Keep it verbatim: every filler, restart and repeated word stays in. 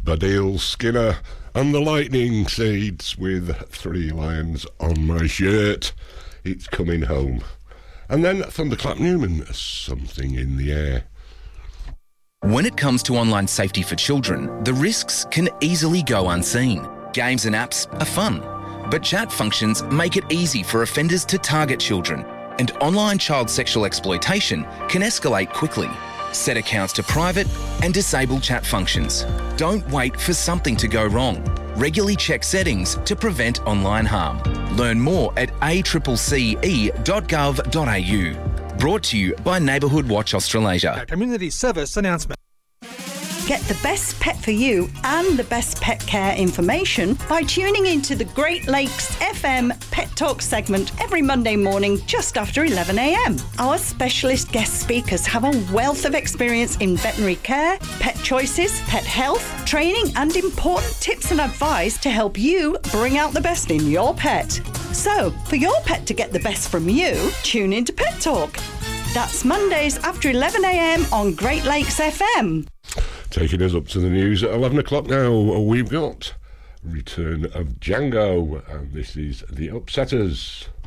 Badil Skinner and the Lightning Seeds with Three Lions on My Shirt. It's Coming Home. And then Thunderclap Newman, Something in the Air. When it comes to online safety for children, the risks can easily go unseen. Games and apps are fun, but chat functions make it easy for offenders to target children, and online child sexual exploitation can escalate quickly. Set accounts to private and disable chat functions. Don't wait for something to go wrong. Regularly check settings to prevent online harm. Learn more at a c c c e dot gov dot a u. Brought to you by Neighbourhood Watch Australasia. Community service announcement. Get the best pet for you and the best pet care information by tuning into the Great Lakes F M Pet Talk segment every Monday morning just after eleven a m. Our specialist guest speakers have a wealth of experience in veterinary care, pet choices, pet health, training and important tips and advice to help you bring out the best in your pet. So, for your pet to get the best from you, tune into Pet Talk. That's Mondays after eleven a m on Great Lakes F M. Taking us up to the news at eleven o'clock now, we've got Return of Django, and this is The Upsetters.